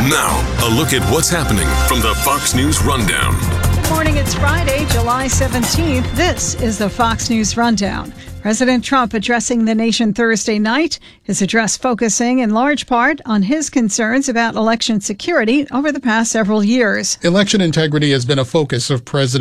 Now, a look at what's happening from the Fox News Rundown. Good morning, it's Friday, July 17th. This is the Fox News Rundown. President Trump addressing the nation Thursday night, his address focusing in large part on his concerns about election security over the past several years. Election integrity has been a focus of President